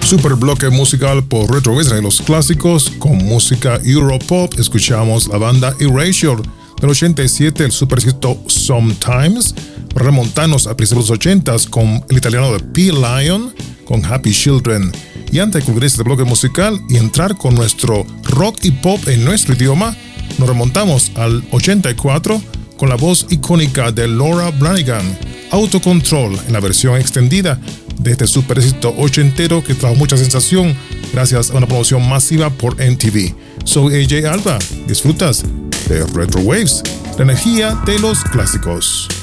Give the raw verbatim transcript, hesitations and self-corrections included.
super bloque musical por Retro Waves de los clásicos con música Europop. Escuchamos la banda Erasure del ochenta y siete, el super éxito Sometimes. Remontarnos a principios de los ochenta con el italiano de P-Lion con Happy Children. Y antes de concluir este bloque musical y entrar con nuestro rock y pop en nuestro idioma, nos remontamos al ochenta y cuatro con la voz icónica de Laura Branigan, Autocontrol, en la versión extendida de este super éxito ochentero que trajo mucha sensación gracias a una promoción masiva por M T V. Soy A J Alba, disfrutas de Retro Waves, la energía de los clásicos.